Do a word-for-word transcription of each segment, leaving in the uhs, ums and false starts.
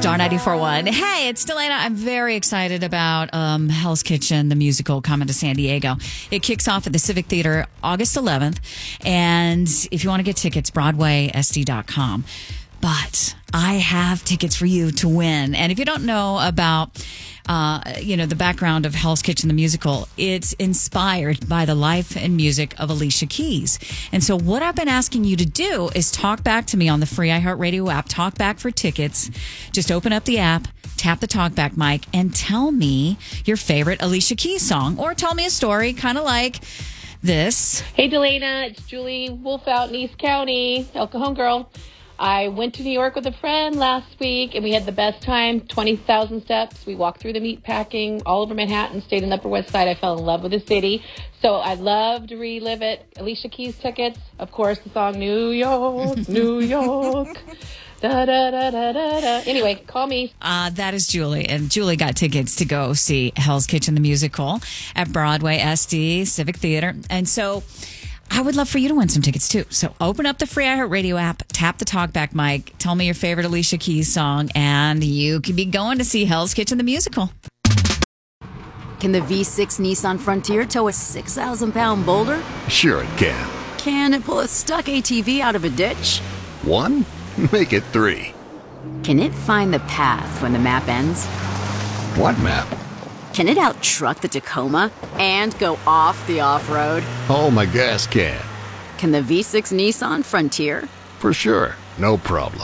Star ninety-four point one. Hey, it's Delana. I'm very excited about um, Hell's Kitchen, the musical, coming to San Diego. It kicks off at the Civic Theater August eleventh. And if you want to get tickets, Broadway S D dot com. But I have tickets for you to win. And if you don't know about, uh, you know, the background of Hell's Kitchen, the musical, it's inspired by the life and music of Alicia Keys. And so what I've been asking you to do is talk back to me on the free iHeartRadio app. Talk back for tickets. Just open up the app, tap the talkback mic, and tell me your favorite Alicia Keys song. Or tell me a story, kind of like this. Hey, Delana. It's Julie Wolf out in East County, El Cajon girl. I went to New York with a friend last week, and we had the best time, twenty thousand steps. We walked through the meatpacking all over Manhattan, stayed in the Upper West Side. I fell in love with the city. So I'd love to relive it. Alicia Keys tickets. Of course, the song New York, New York. Da, da, da, da, da, da. Anyway, call me. Uh, that is Julie. And Julie got tickets to go see Hell's Kitchen, the musical, at Broadway S D, Civic Theater. And so I would love for you to win some tickets, too. So open up the free iHeartRadio app, tap the talkback mic, tell me your favorite Alicia Keys song, and you could be going to see Hell's Kitchen, the musical. Can the V six Nissan Frontier tow a six thousand pound boulder? Sure it can. Can it pull a stuck A T V out of a ditch? One? Make it three. Can it find the path when the map ends? What map? Can it out-truck the Tacoma and go off the off-road? Oh, my gas can. Can the V six Nissan Frontier? For sure. No problem.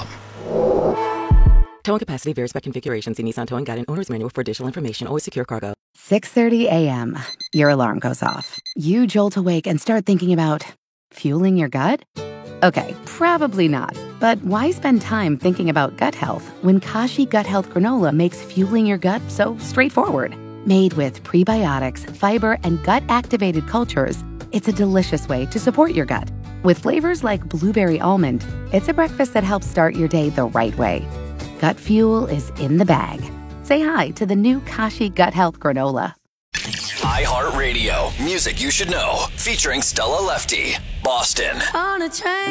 Towing capacity varies by configuration. See Nissan Towing Guide and Owner's Manual for additional information. Always secure cargo. six thirty a.m. Your alarm goes off. You jolt awake and start thinking about fueling your gut? Okay, probably not. But why spend time thinking about gut health when Kashi Gut Health Granola makes fueling your gut so straightforward? Made with prebiotics, fiber, and gut-activated cultures, it's a delicious way to support your gut. With flavors like blueberry almond, it's a breakfast that helps start your day the right way. Gut fuel is in the bag. Say hi to the new Kashi Gut Health Granola. iHeartRadio, music you should know, featuring Stella Lefty, Boston. On a train.